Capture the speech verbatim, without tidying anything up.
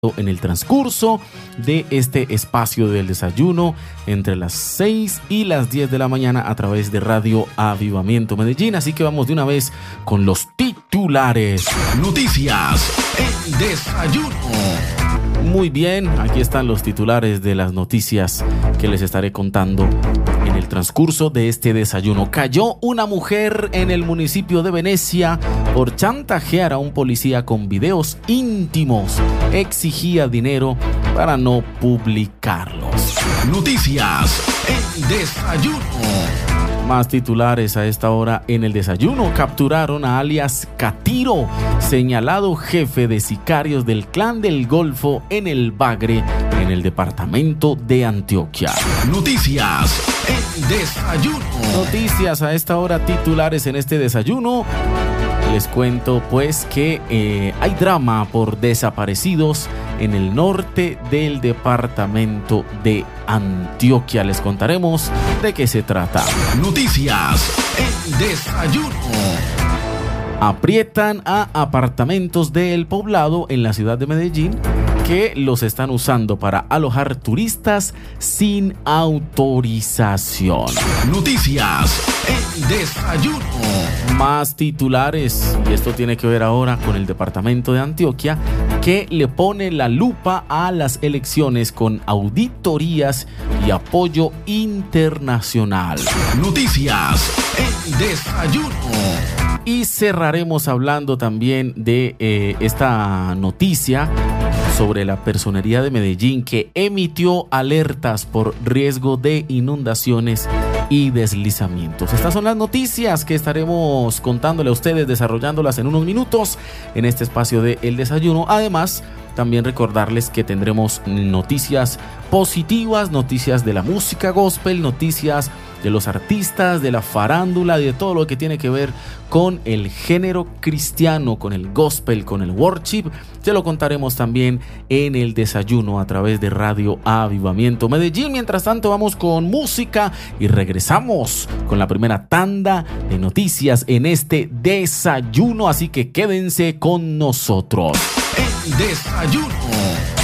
en el transcurso de este espacio del desayuno entre las seis y las diez de la mañana a través de Radio Avivamiento Medellín. Así que vamos de una vez con los titulares. Noticias en desayuno. Muy bien, aquí están los titulares de las noticias que les estaré contando en el transcurso de este desayuno. Cayó una mujer en el municipio de Venecia por chantajear a un policía con videos íntimos. Exigía dinero para no publicarlos. Noticias en desayuno. Más titulares a esta hora en el desayuno. Capturaron a alias Catiro, señalado jefe de sicarios del Clan del Golfo en el Bagre, en el departamento de Antioquia. Noticias en desayuno. Noticias a esta hora, titulares en este desayuno. Les cuento pues que eh, hay drama por desaparecidos en el norte del departamento de Antioquia. Les contaremos de qué se trata. Noticias en desayuno. Aprietan a apartamentos del Poblado en la ciudad de Medellín que los están usando para alojar turistas sin autorización. Noticias en desayuno. Más titulares, y esto tiene que ver ahora con el departamento de Antioquia, que le pone la lupa a las elecciones con auditorías y apoyo internacional. Noticias en desayuno. Y cerraremos hablando también de eh, esta noticia sobre la Personería de Medellín, que emitió alertas por riesgo de inundaciones y deslizamientos. Estas son las noticias que estaremos contándole a ustedes, desarrollándolas en unos minutos en este espacio de El Desayuno. Además, también recordarles que tendremos noticias positivas, noticias de la música gospel, noticias de los artistas, de la farándula, de todo lo que tiene que ver con el género cristiano, con el gospel, con el worship. Se lo contaremos también en el desayuno a través de Radio Avivamiento Medellín. Mientras tanto, vamos con música y regresamos con la primera tanda de noticias en este desayuno. Así que quédense con nosotros. El desayuno.